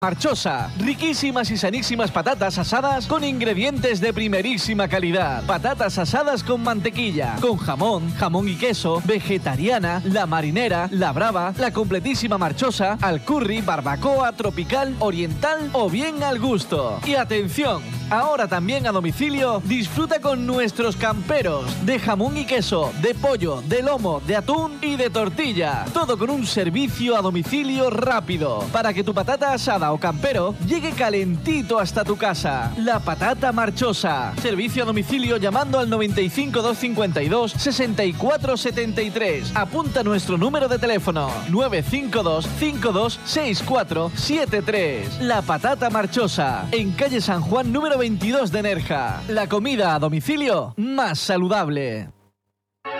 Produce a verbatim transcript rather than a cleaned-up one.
Marchosa, riquísimas y sanísimas patatas asadas con ingredientes de primerísima calidad. Patatas asadas con mantequilla, con jamón, jamón y queso, vegetariana, la marinera, la brava, la completísima marchosa, al curry, barbacoa, tropical, oriental o bien al gusto. Y atención, ahora también a domicilio, disfruta con nuestros camperos de jamón y queso, de pollo, de lomo, de atún y de tortilla. Todo con un servicio a domicilio rápido, para que tu patata asada o campero llegue calentito hasta tu casa. La Patata Marchosa. Servicio a domicilio llamando al noventa y cinco, doscientos cincuenta y dos, sesenta y cuatro setenta y tres. Apunta nuestro número de teléfono nueve cinco dos, cinco dos seis cuatro siete tres. La Patata Marchosa. En calle San Juan número veintidós de Nerja. La comida a domicilio más saludable.